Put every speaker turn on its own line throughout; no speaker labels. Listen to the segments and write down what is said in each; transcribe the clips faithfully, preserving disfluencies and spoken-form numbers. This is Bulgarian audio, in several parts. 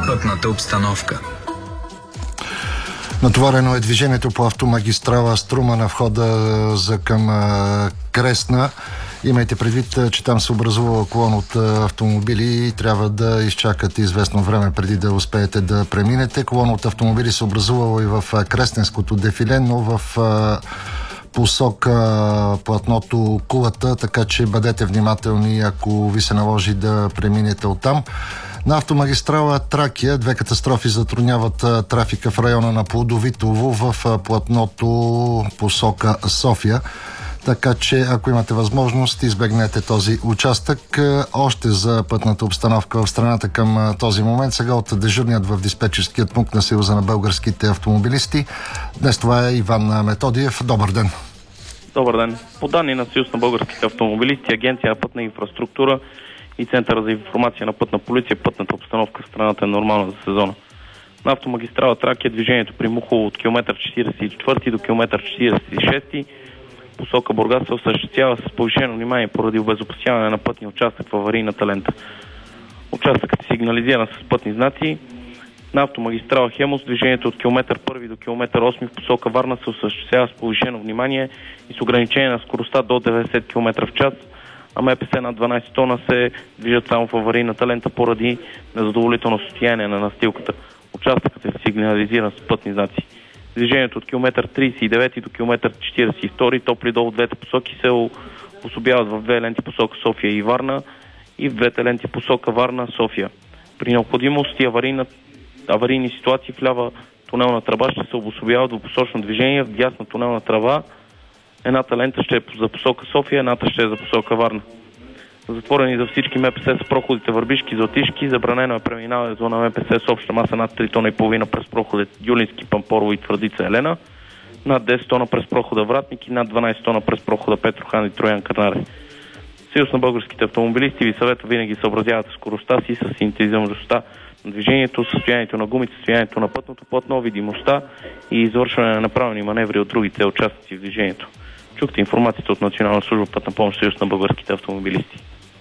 Пътната обстановка.
Натоварено е движението по автомагистрала Струма на входа за към Кресна. Имайте предвид, че там се образува колон от автомобили и трябва да изчакате известно време преди да успеете да преминете. Колон от автомобили се образувало и в Кресненското дефиле, но в посока платното Кулата, така че бъдете внимателни, ако ви се наложи да преминете оттам. На автомагистрала Тракия две катастрофи затрудняват трафика в района на Плодовитово в платното посока София. Така че, ако имате възможност, избегнете този участък. Още за пътната обстановка в страната към този момент. Сега от дежурният в диспетчерският пункт на Съюза на българските автомобилисти. Днес това е Иван Методиев. Добър ден!
Добър ден! По данни на Съюз на българските автомобилисти, Агенция на пътна инфраструктура и Центъра за информация на пътна полиция, пътната обстановка в страната е нормална за сезона. На автомагистрала Тракия движението при Мухово от километър четиридесет и четвърти до километър четиридесет и шести посока Бургас се осъществява с повишено внимание поради обезопасяване на пътния участък в аварийната лента. Участъкът е сигнализиран с пътни знаци. На автомагистрала Хемус движението от километър първи до километър осми в посока Варна се осъществява с повишено внимание и с ограничение на скоростта до деветдесет километра в час, а МПС на дванадесет тона се движат само в аварийната лента поради незадоволително състояние на настилката. Участъкът е сигнализиран с пътни знаци. Движението от километър тридесет и девети до километър четиридесет и втори топли долу в двете посоки се обособяват в две ленти посока София и Варна и в двете ленти посока Варна-София. При необходимост и аварийна, аварийни ситуации в лява тунелна тръба ще се обособяват в посочно движение, в дясна тунелна тръба едната лента ще е за посока София, едната ще е за посока Варна. Затворени за всички МПС с проходите Върбишки, Златишки, забранено е преминаването на МПС с обща маса над три тона и половина през проходите Юлински, Пампорово и Твърдица Елена, над десет тона през прохода Вратник и над дванадесет тона през прохода Петрохан и Троян Кърнаре. Съюз на българските автомобилисти ви съвета винаги съобразявате скоростта си с интензивността на движението, състоянието на гумите, състоянието на пътното платно, видимостта и извършване на направени маневри от другите участници в движението. Чухте информацията от Национална служба пътна помощ Съюз на българските автомобилисти.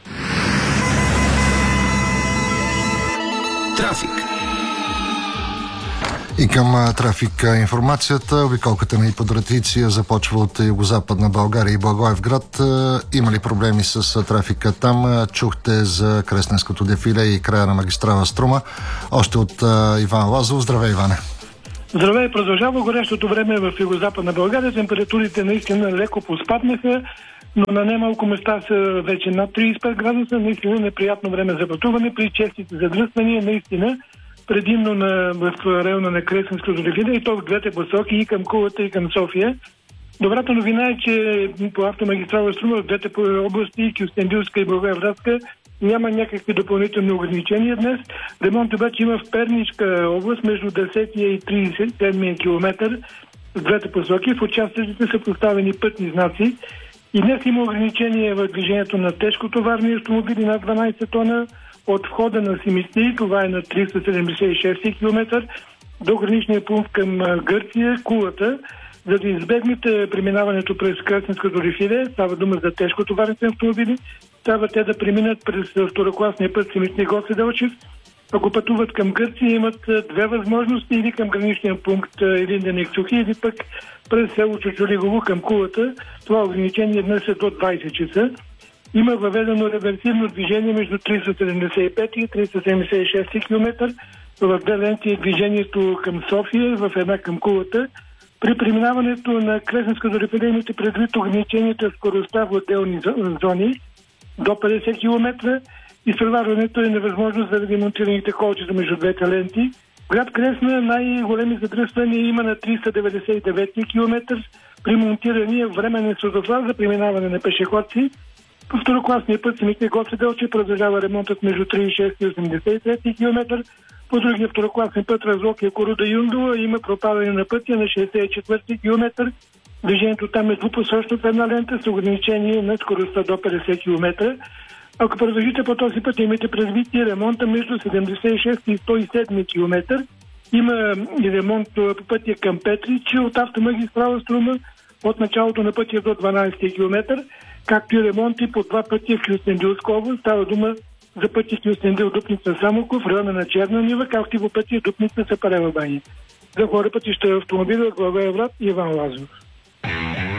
Трафик.
И към трафик информацията. Обиколката на Иподратиция започва от югозападна България и Благоевград. Има ли проблеми с трафика там? Чухте за Кресненското дефиле и края на магистрала Струма. Още от Иван Лазов. Здравей, Иване!
Здравей! Продължава горещото време в югозападна България. Температурите наистина леко поспаднаха, но на немалко места са вече над тридесет и пет градуса. Наистина неприятно време за пътуване при честите задръствания. Наистина предимно на, в района на Кресненското дефиле и то в двете посоки, и към Кулата, и към София. Добрата новина е, че по автомагистрала Струма в двете области, Кюстендилска и Благоевградска, няма някакви допълнителни ограничения днес. Ремонт обаче има в Пернишка област между десетия и тридесет и седмия километър в двете посоки. В участъците са поставени пътни знаци. И днес има ограничение в движението на тежкотоварни автомобили над дванадесет тона от входа на Симистий, това е на триста седемдесет и шести километър, до граничния пункт към Гърция, Кулата, за да избегнете преминаването през Кресненското дефиле. Става дума за тежкотоварните автомобили. Трябва те да преминат през второкласния път Симистий Гоце Делчев. Ако пътуват към Гърция, имат две възможности: или към граничния пункт Илинден и Ксухи, или пък през село Чучулигово към Кулата. Това ограничение днес е до двадесет часа. Има въведено реверсивно движение между триста седемдесет и пети и триста седемдесет и шести километър. В две ленти е движението към София, в една към Кулата. При преминаването на Кресненското дефиле имате предвид ограничението в скоростта в отделни зони до петдесет километра. Изпреварването е невъзможно заради монтираните колчета между двете ленти. Град Кресна най-големи задръствания има на триста деветдесет и девети километър при монтирания временен светофар за преминаване на пешеходци. По второкласния път Симистий Гоце Делчев продължава ремонтът между тридесет и шести и осемдесет и трети километър. По другия второкласен път Разлог Якоруда Юндова има пропадане на пътя на шестдесет и четвърти километър. Движението там е двупосочно в една лента с ограничение на скоростта до петдесет километра. Ако продължите по този път, имате предвид и ремонта между седемдесет и шести и сто и седми километър. Има и ремонт по пътя към Петрич от автомагистрала Струма от началото на пътя до дванадесети километър, както и ремонти по два пътя в Кюстендилска област. Става дума за пътя Кюстендил Дупница Самоков, в района на Черна Нива, както и по пътя Дупница Сапарева баня. За хора пътища автомобили от Благоевград и Иван Лазов.